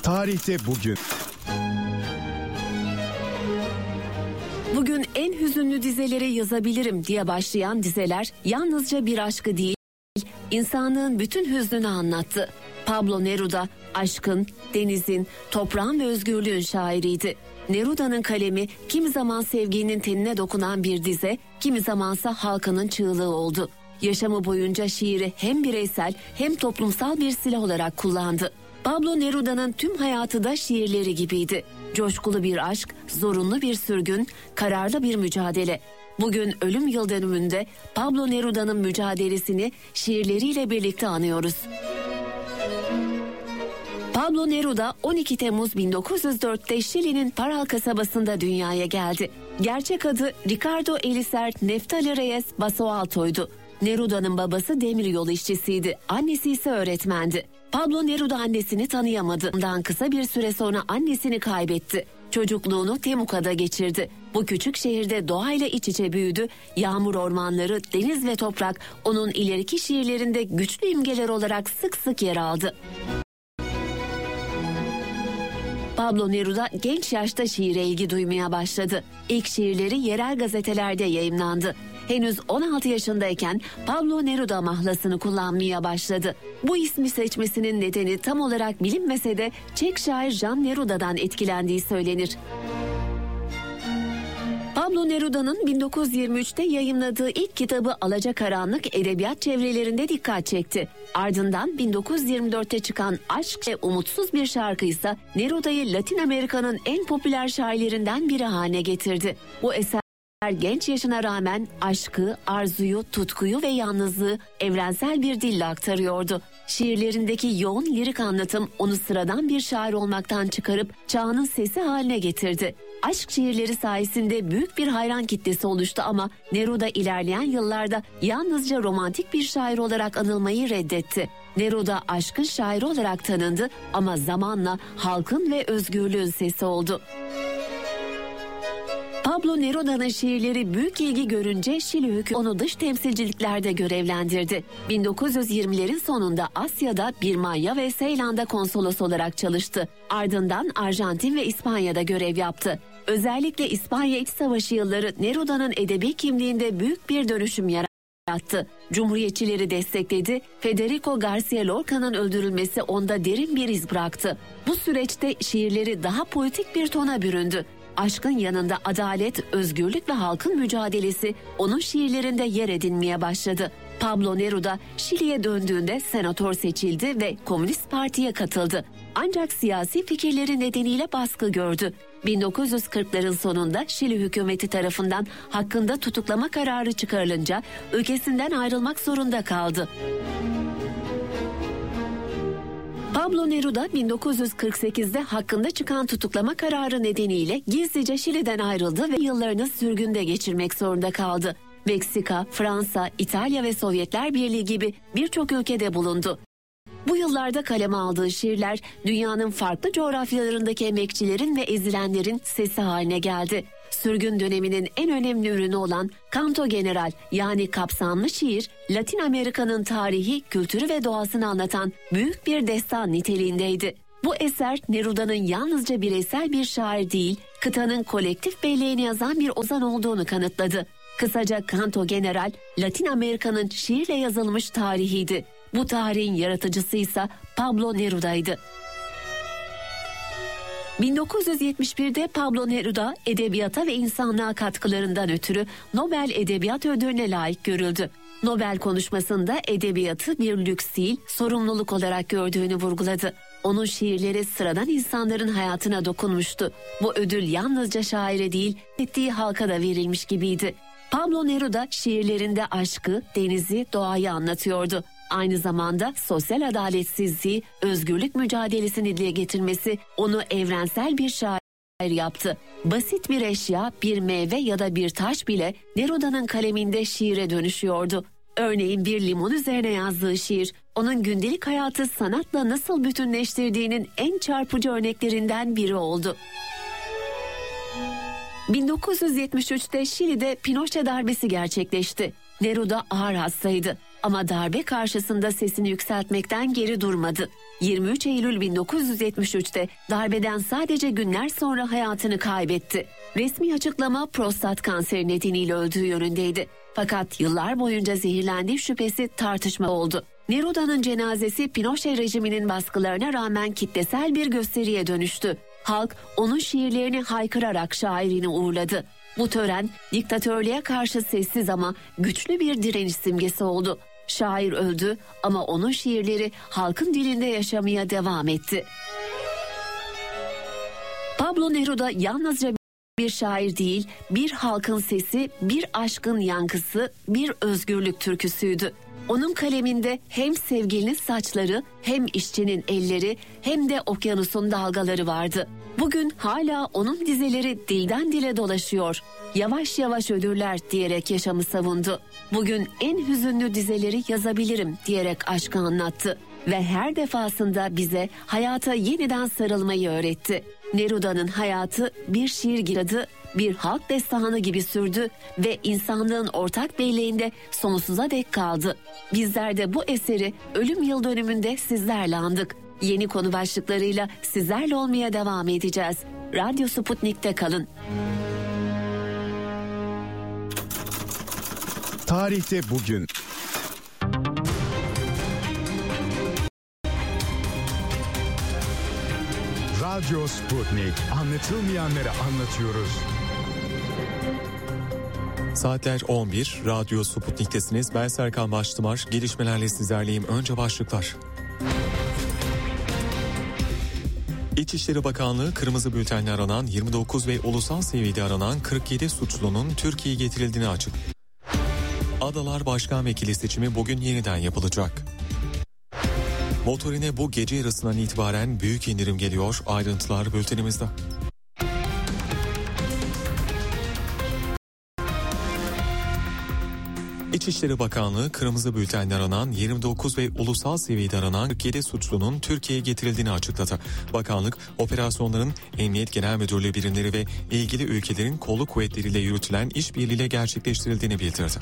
Tarihte bugün. Bugün en hüzünlü dizeleri yazabilirim diye başlayan dizeler yalnızca bir aşkı değil, insanlığın bütün hüznünü anlattı. Pablo Neruda, aşkın, denizin, toprağın ve özgürlüğün şairiydi. Neruda'nın kalemi kimi zaman sevginin tenine dokunan bir dize, kimi zamansa halkının çığlığı oldu. Yaşamı boyunca şiiri hem bireysel hem toplumsal bir silah olarak kullandı. Pablo Neruda'nın tüm hayatı da şiirleri gibiydi. Coşkulu bir aşk, zorunlu bir sürgün, kararlı bir mücadele. Bugün ölüm yıl dönümünde Pablo Neruda'nın mücadelesini şiirleriyle birlikte anıyoruz. Pablo Neruda 12 Temmuz 1904'te Şili'nin Parral kasabasında dünyaya geldi. Gerçek adı Ricardo Elicer Neftali Reyes Basualto'ydu. Neruda'nın babası demiryolu işçisiydi, annesi ise öğretmendi. Pablo Neruda annesini tanıyamadı. Ondan kısa bir süre sonra annesini kaybetti. Çocukluğunu Temuca'da geçirdi. Bu küçük şehirde doğayla iç içe büyüdü. Yağmur ormanları, deniz ve toprak onun ileriki şiirlerinde güçlü imgeler olarak sık sık yer aldı. Pablo Neruda genç yaşta şiire ilgi duymaya başladı. İlk şiirleri yerel gazetelerde yayımlandı. Henüz 16 yaşındayken Pablo Neruda mahlasını kullanmaya başladı. Bu ismi seçmesinin nedeni tam olarak bilinmese de Çek şair Jan Neruda'dan etkilendiği söylenir. Pablo Neruda'nın 1923'te yayımladığı ilk kitabı Alacakaranlık edebiyat çevrelerinde dikkat çekti. Ardından 1924'te çıkan Aşk ve Umutsuz bir şarkı ise Neruda'yı Latin Amerika'nın en popüler şairlerinden biri haline getirdi. Bu eser genç yaşına rağmen aşkı, arzuyu, tutkuyu ve yalnızlığı evrensel bir dille aktarıyordu. Şiirlerindeki yoğun lirik anlatım onu sıradan bir şair olmaktan çıkarıp çağının sesi haline getirdi. Aşk şiirleri sayesinde büyük bir hayran kitlesi oluştu ama Neruda ilerleyen yıllarda yalnızca romantik bir şair olarak anılmayı reddetti. Neruda aşkın şairi olarak tanındı ama zamanla halkın ve özgürlüğün sesi oldu. Pablo Neruda'nın şiirleri büyük ilgi görünce Şili hükümeti onu dış temsilciliklerde görevlendirdi. 1920'lerin sonunda Asya'da Birmanya ve Seylan'da konsolos olarak çalıştı. Ardından Arjantin ve İspanya'da görev yaptı. Özellikle İspanya İç Savaşı yılları Neruda'nın edebi kimliğinde büyük bir dönüşüm yarattı. Cumhuriyetçileri destekledi. Federico Garcia Lorca'nın öldürülmesi onda derin bir iz bıraktı. Bu süreçte şiirleri daha politik bir tona büründü. Aşkın yanında adalet, özgürlük ve halkın mücadelesi onun şiirlerinde yer edinmeye başladı. Pablo Neruda Şili'ye döndüğünde senatör seçildi ve Komünist Parti'ye katıldı. Ancak siyasi fikirleri nedeniyle baskı gördü. 1940'ların sonunda Şili hükümeti tarafından hakkında tutuklama kararı çıkarılınca ülkesinden ayrılmak zorunda kaldı. Pablo Neruda 1948'de hakkında çıkan tutuklama kararı nedeniyle gizlice Şili'den ayrıldı ve yıllarını sürgünde geçirmek zorunda kaldı. Meksika, Fransa, İtalya ve Sovyetler Birliği gibi birçok ülkede bulundu. Bu yıllarda kaleme aldığı şiirler dünyanın farklı coğrafyalarındaki emekçilerin ve ezilenlerin sesi haline geldi. Sürgün döneminin en önemli ürünü olan Canto General yani kapsamlı şiir, Latin Amerika'nın tarihi, kültürü ve doğasını anlatan büyük bir destan niteliğindeydi. Bu eser Neruda'nın yalnızca bireysel bir şair değil, kıtanın kolektif belleğini yazan bir ozan olduğunu kanıtladı. Kısaca Canto General, Latin Amerika'nın şiirle yazılmış tarihiydi. Bu tarihin yaratıcısı ise Pablo Neruda'ydı. 1971'de Pablo Neruda edebiyata ve insanlığa katkılarından ötürü Nobel Edebiyat Ödülü'ne layık görüldü. Nobel konuşmasında edebiyatı bir lüks değil, sorumluluk olarak gördüğünü vurguladı. Onun şiirleri sıradan insanların hayatına dokunmuştu. Bu ödül yalnızca şaire değil, ettiği halka da verilmiş gibiydi. Pablo Neruda şiirlerinde aşkı, denizi, doğayı anlatıyordu. Aynı zamanda sosyal adaletsizliği, özgürlük mücadelesini dile getirmesi onu evrensel bir şair yaptı. Basit bir eşya, bir meyve ya da bir taş bile Neruda'nın kaleminde şiire dönüşüyordu. Örneğin bir limon üzerine yazdığı şiir, onun gündelik hayatı sanatla nasıl bütünleştirdiğinin en çarpıcı örneklerinden biri oldu. 1973'te Şili'de Pinochet darbesi gerçekleşti. Neruda ağır hastaydı. ama darbe karşısında sesini yükseltmekten geri durmadı. 23 Eylül 1973'te darbeden sadece günler sonra hayatını kaybetti. Resmi açıklama prostat kanseri nedeniyle öldüğü yönündeydi. Fakat yıllar boyunca zehirlendiği şüphesi tartışma oldu. Neruda'nın cenazesi Pinochet rejiminin baskılarına rağmen kitlesel bir gösteriye dönüştü. Halk onun şiirlerini haykırarak şairini uğurladı. Bu tören diktatörlüğe karşı sessiz ama güçlü bir direniş simgesi oldu. Şair öldü ama onun şiirleri halkın dilinde yaşamaya devam etti. Pablo Neruda yalnızca bir şair değil, bir halkın sesi, bir aşkın yankısı, bir özgürlük türküsüydü. Onun kaleminde hem sevgilinin saçları, hem işçinin elleri, hem de okyanusun dalgaları vardı. Bugün hala onun dizeleri dilden dile dolaşıyor. Yavaş yavaş ölürler diyerek yaşamı savundu. Bugün en hüzünlü dizeleri yazabilirim diyerek aşkı anlattı. Ve her defasında bize hayata yeniden sarılmayı öğretti. Neruda'nın hayatı bir şiir giradı, bir halk destanı gibi sürdü ve insanlığın ortak belleğinde sonsuza dek kaldı. Bizler de bu eseri ölüm yıl dönümünde sizlerle andık. Yeni konu başlıklarıyla sizlerle olmaya devam edeceğiz. Radyo Sputnik'te kalın. Tarihte bugün. Radyo Sputnik. Anlatılmayanları anlatıyoruz. Saatler 11. Radyo Sputnik'tesiniz. Ben Serkan Baştımar. Gelişmelerle sizlerleyim. Önce başlıklar. İçişleri Bakanlığı kırmızı bültenle aranan 29 ve ulusal seviyede aranan 47 suçlunun Türkiye'ye getirildiğini açıkladı. Adalar Başkan Vekili seçimi bugün yeniden yapılacak. Motorine bu gece yarısından itibaren büyük indirim geliyor. Ayrıntılar bültenimizde. İçişleri Bakanlığı kırmızı bültenle aranan 29 ve ulusal seviyede aranan 47 suçlunun Türkiye'ye getirildiğini açıkladı. Bakanlık operasyonların Emniyet Genel Müdürlüğü birimleri ve ilgili ülkelerin kolluk kuvvetleriyle yürütülen işbirliğiyle gerçekleştirildiğini bildirdi.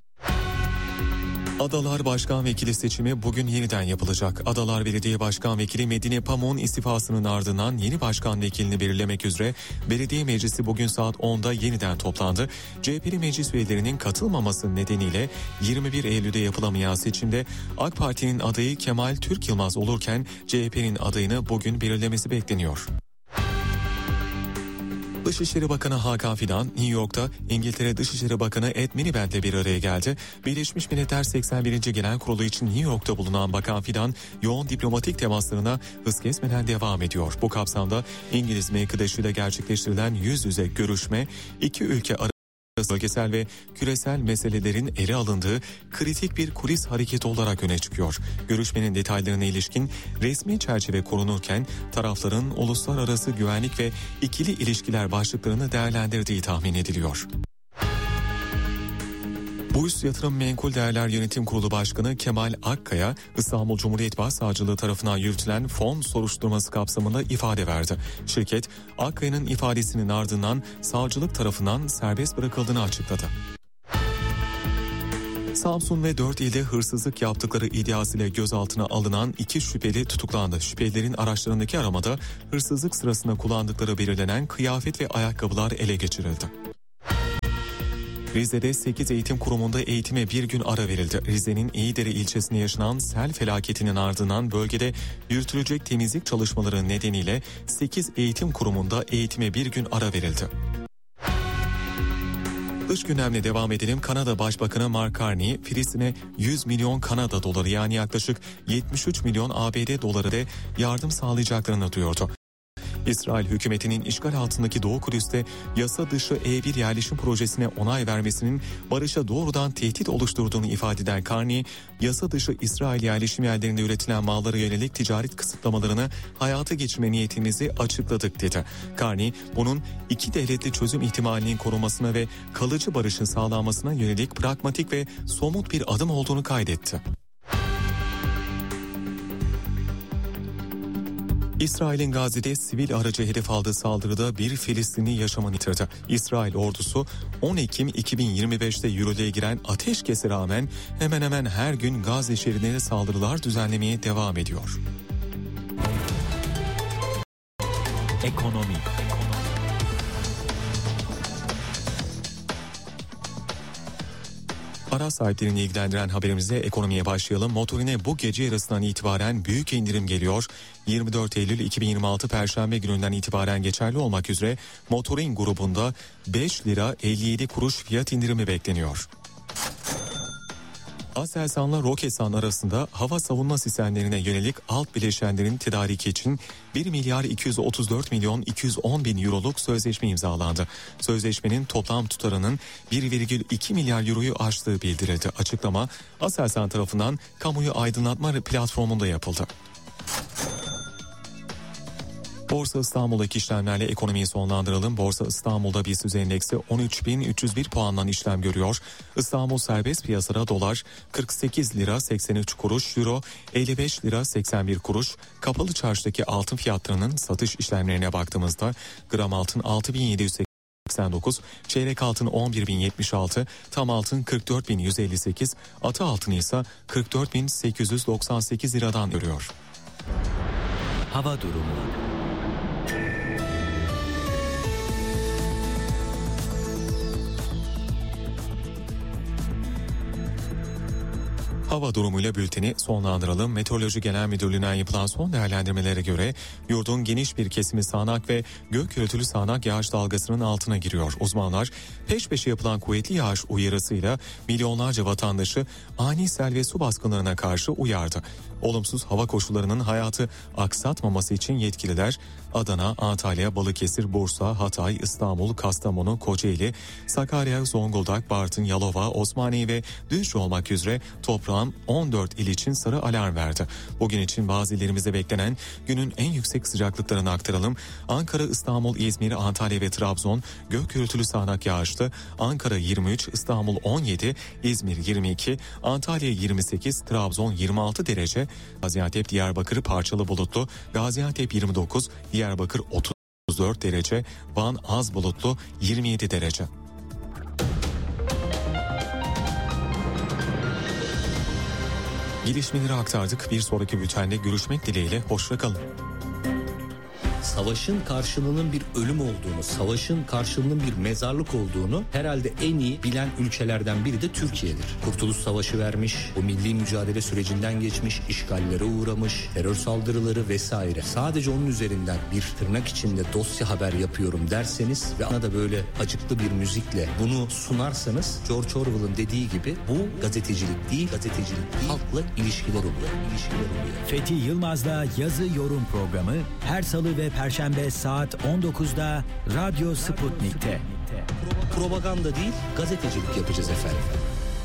Adalar Başkan Vekili seçimi bugün yeniden yapılacak. Adalar Belediye Başkan Vekili Medine Pamuk'un istifasının ardından yeni başkan vekilini belirlemek üzere Belediye Meclisi bugün saat 10'da yeniden toplandı. CHP'li meclis üyelerinin katılmaması nedeniyle 21 Eylül'de yapılamayan seçimde AK Parti'nin adayı Kemal Türk Yılmaz olurken CHP'nin adayını bugün belirlemesi bekleniyor. Dışişleri Bakanı Hakan Fidan, New York'ta İngiltere Dışişleri Bakanı Ed Miliband'le bir araya geldi. Birleşmiş Milletler 81. Genel Kurulu için New York'ta bulunan Bakan Fidan, yoğun diplomatik temaslarına hız kesmeden devam ediyor. Bu kapsamda İngiliz mevkidaşıyla gerçekleştirilen yüz yüze görüşme, iki ülke arasında bölgesel ve küresel meselelerin ele alındığı kritik bir kulis hareketi olarak öne çıkıyor. Görüşmenin detaylarına ilişkin resmi çerçeve korunurken tarafların uluslararası güvenlik ve ikili ilişkiler başlıklarını değerlendirdiği tahmin ediliyor. BUYS Yatırım Menkul Değerler Yönetim Kurulu Başkanı Kemal Akkaya, İstanbul Cumhuriyet Başsavcılığı tarafından yürütülen fon soruşturması kapsamında ifade verdi. Şirket, Akkaya'nın ifadesinin ardından savcılık tarafından serbest bırakıldığını açıkladı. Samsun ve 4 ilde hırsızlık yaptıkları iddiasıyla gözaltına alınan 2 şüpheli tutuklandı. Şüphelilerin araçlarındaki aramada hırsızlık sırasında kullandıkları belirlenen kıyafet ve ayakkabılar ele geçirildi. Rize'de 8 eğitim kurumunda eğitime bir gün ara verildi. Rize'nin İyidere ilçesinde yaşanan sel felaketinin ardından bölgede yürütülecek temizlik çalışmaları nedeniyle 8 eğitim kurumunda eğitime bir gün ara verildi. Dış gündemle devam edelim. Kanada Başbakanı Mark Carney, Filistin'e 100 milyon Kanada doları yani yaklaşık 73 milyon ABD doları de yardım sağlayacaklarını duyurdu. İsrail hükümetinin işgal altındaki Doğu Kudüs'te yasa dışı E1 yerleşim projesine onay vermesinin barışa doğrudan tehdit oluşturduğunu ifade eden Carney, yasa dışı İsrail yerleşim yerlerinde üretilen mallara yönelik ticaret kısıtlamalarını hayata geçirme niyetimizi açıkladık dedi. Carney, bunun iki devletli çözüm ihtimalinin korunmasına ve kalıcı barışın sağlanmasına yönelik pragmatik ve somut bir adım olduğunu kaydetti. İsrail'in Gazze'de sivil aracı hedef aldığı saldırıda bir Filistinli yaşamını yitirdi. İsrail ordusu 10 Ekim 2025'te yürürlüğe giren ateşkese rağmen hemen hemen her gün Gazze şeridine saldırılar düzenlemeye devam ediyor. Ekonomi. Araç sahiplerini ilgilendiren haberimizle ekonomiye başlayalım. Motorine bu gece yarısından itibaren büyük indirim geliyor. 24 Eylül 2026 Perşembe gününden itibaren geçerli olmak üzere Motorin grubunda 5 lira 57 kuruş fiyat indirimi bekleniyor. Aselsan'la Roketsan arasında hava savunma sistemlerine yönelik alt bileşenlerin tedariki için 1 milyar 234 milyon 210 bin euroluk sözleşme imzalandı. Sözleşmenin toplam tutarının 1,2 milyar euroyu aştığı bildirildi. Açıklama Aselsan tarafından kamuoyu aydınlatma platformunda yapıldı. Borsa İstanbul'daki işlemlerle ekonomiyi sonlandıralım. Borsa İstanbul'da BIST endeksi 13.301 puandan işlem görüyor. İstanbul serbest piyasada dolar 48 lira 83 kuruş, euro 55 lira 81 kuruş. Kapalı çarşıdaki altın fiyatlarının satış işlemlerine baktığımızda gram altın 6.789, çeyrek altın 11.076, tam altın 44.158, atı altın ise 44.898 liradan görüyor. Hava durumu. Hava durumuyla bülteni sonlandıralım. Meteoroloji Genel Müdürlüğü'nden yapılan son değerlendirmelere göre yurdun geniş bir kesimi sağanak ve gök gürültülü sağanak yağış dalgasının altına giriyor. Uzmanlar peş peşe yapılan kuvvetli yağış uyarısıyla milyonlarca vatandaşı ani sel ve su baskınlarına karşı uyardı. Olumsuz hava koşullarının hayatı aksatmaması için yetkililer Adana, Antalya, Balıkesir, Bursa, Hatay, İstanbul, Kastamonu, Kocaeli, Sakarya, Zonguldak, Bartın, Yalova, Osmaniye ve Düzce olmak üzere toplam 14 il için sarı alarm verdi. Bugün için bazı illerimizde beklenen günün en yüksek sıcaklıklarını aktaralım. Ankara, İstanbul, İzmir, Antalya ve Trabzon gök gürültülü sağanak yağışlı. Ankara 23, İstanbul 17, İzmir 22, Antalya 28, Trabzon 26 derece. Gaziantep, Diyarbakır parçalı bulutlu. Gaziantep 29, Diyarbakır 34 derece. Van az bulutlu 27 derece. Gelişmeleri aktardık. Bir sonraki bültende görüşmek dileğiyle. Hoşça kalın. Savaşın karşılığının bir ölüm olduğunu, savaşın karşılığının bir mezarlık olduğunu herhalde en iyi bilen ülkelerden biri de Türkiye'dir. Kurtuluş Savaşı vermiş, o milli mücadele sürecinden geçmiş, işgallere uğramış, terör saldırıları vesaire. Sadece onun üzerinden bir tırnak içinde dosya haber yapıyorum derseniz ve ana da böyle acıklı bir müzikle bunu sunarsanız George Orwell'ın dediği gibi bu gazetecilik değil, halkla ilişkiler oluyor. Fethi Yılmaz'la Yazı Yorum programı her salı ve Perşembe saat 19'da Radyo Sputnik'te. Propaganda değil, gazetecilik yapacağız efendim.